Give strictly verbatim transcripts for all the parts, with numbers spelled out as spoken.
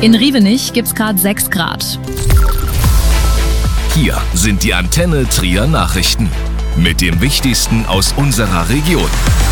In Rievenich gibt's gerade sechs Grad. Hier sind die Antenne Trier Nachrichten mit dem Wichtigsten aus unserer Region.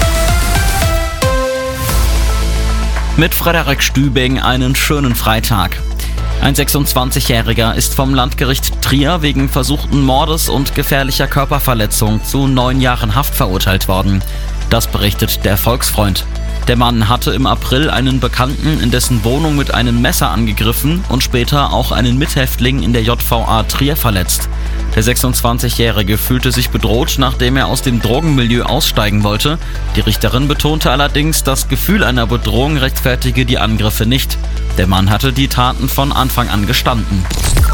Mit Frederik Stübing einen schönen Freitag. Ein sechsundzwanzigjähriger ist vom Landgericht Trier wegen versuchten Mordes und gefährlicher Körperverletzung zu neun Jahren Haft verurteilt worden. Das berichtet der Volksfreund. Der Mann hatte im April einen Bekannten in dessen Wohnung mit einem Messer angegriffen und später auch einen Mithäftling in der J V A Trier verletzt. Der sechsundzwanzigjährige fühlte sich bedroht, nachdem er aus dem Drogenmilieu aussteigen wollte. Die Richterin betonte allerdings, das Gefühl einer Bedrohung rechtfertige die Angriffe nicht. Der Mann hatte die Taten von Anfang an gestanden.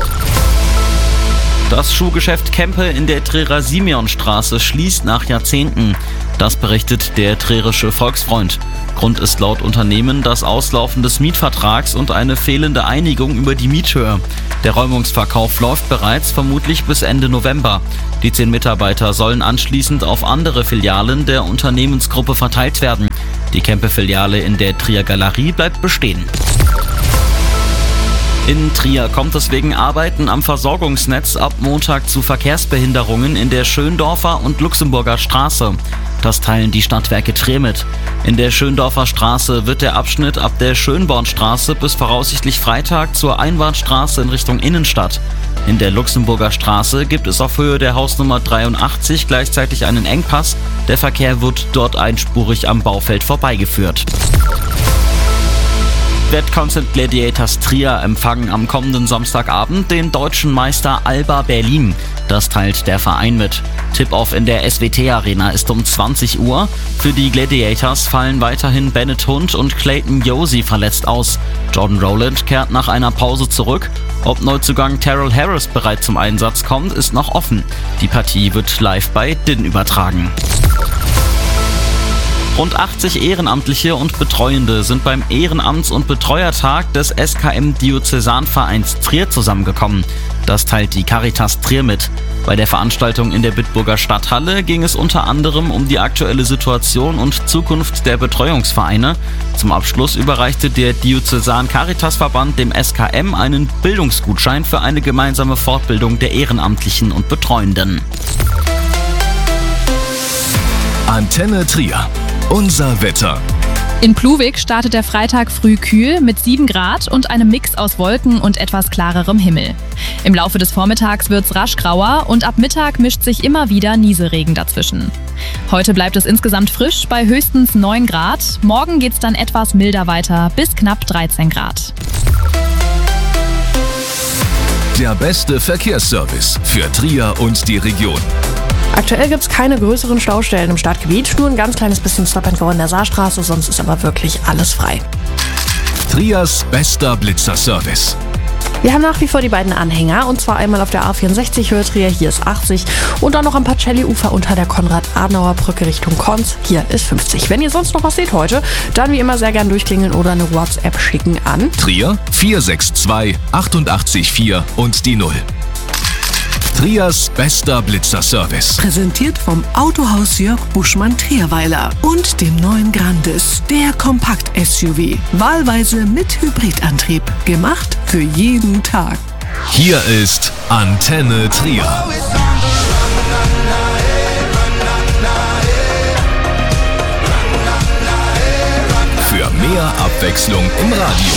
Das Schuhgeschäft Kempe in der Trierer Simeonstraße schließt nach Jahrzehnten. Das berichtet der Trierische Volksfreund. Grund ist laut Unternehmen das Auslaufen des Mietvertrags und eine fehlende Einigung über die Miethöhe. Der Räumungsverkauf läuft bereits, vermutlich bis Ende November. Die zehn Mitarbeiter sollen anschließend auf andere Filialen der Unternehmensgruppe verteilt werden. Die Kempe-Filiale in der Trier Galerie bleibt bestehen. In Trier kommt es wegen Arbeiten am Versorgungsnetz ab Montag zu Verkehrsbehinderungen in der Schöndorfer und Luxemburger Straße. Das teilen die Stadtwerke Trier mit. In der Schöndorfer Straße wird der Abschnitt ab der Schönbornstraße bis voraussichtlich Freitag zur Einbahnstraße in Richtung Innenstadt. In der Luxemburger Straße gibt es auf Höhe der Hausnummer dreiundachtzig gleichzeitig einen Engpass. Der Verkehr wird dort einspurig am Baufeld vorbeigeführt. Red Concert Gladiators Trier empfangen am kommenden Samstagabend den deutschen Meister Alba Berlin. Das teilt der Verein mit. Tip-Off in der S W T Arena ist um zwanzig Uhr. Für die Gladiators fallen weiterhin Bennett Hund und Clayton Josie verletzt aus. Jordan Rowland kehrt nach einer Pause zurück. Ob Neuzugang Terrell Harris bereit zum Einsatz kommt, ist noch offen. Die Partie wird live bei D I N übertragen. Rund achtzig Ehrenamtliche und Betreuende sind beim Ehrenamts- und Betreuertag des S K M-Diözesanvereins Trier zusammengekommen. Das teilt die Caritas Trier mit. Bei der Veranstaltung in der Bitburger Stadthalle ging es unter anderem um die aktuelle Situation und Zukunft der Betreuungsvereine. Zum Abschluss überreichte der Diözesan-Caritas-Verband dem S K M einen Bildungsgutschein für eine gemeinsame Fortbildung der Ehrenamtlichen und Betreuenden. Antenne Trier. Unser Wetter. In Pluwig startet der Freitag früh kühl mit sieben Grad und einem Mix aus Wolken und etwas klarerem Himmel. Im Laufe des Vormittags wird's rasch grauer und ab Mittag mischt sich immer wieder Nieselregen dazwischen. Heute bleibt es insgesamt frisch bei höchstens neun Grad. Morgen geht's dann etwas milder weiter bis knapp dreizehn Grad. Der beste Verkehrsservice für Trier und die Region. Aktuell gibt es keine größeren Staustellen im Stadtgebiet, nur ein ganz kleines bisschen Stop-and-Go in der Saarstraße, sonst ist aber wirklich alles frei. Triers bester Blitzerservice. Wir haben nach wie vor die beiden Anhänger, und zwar einmal auf der A vierundsechzig Höhe Trier, hier ist achtzig, und dann noch am Pacelli-Ufer unter der Konrad-Adenauer-Brücke Richtung Konz, hier ist fünfzig. Wenn ihr sonst noch was seht heute, dann wie immer sehr gern durchklingeln oder eine WhatsApp schicken an Trier vier sechs zwei acht acht vier und die null. Triers bester Blitzerservice. Präsentiert vom Autohaus Jörg Buschmann Trierweiler und dem neuen Grandis, der Kompakt-S U V. Wahlweise mit Hybridantrieb. Gemacht für jeden Tag. Hier ist Antenne Trier. Für mehr Abwechslung im Radio.